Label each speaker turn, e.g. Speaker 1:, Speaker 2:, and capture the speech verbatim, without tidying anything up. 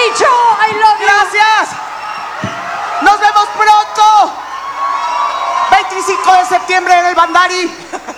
Speaker 1: Micho, I love you.
Speaker 2: Gracias. Nos vemos pronto. veinticinco de septiembre en el Bandari.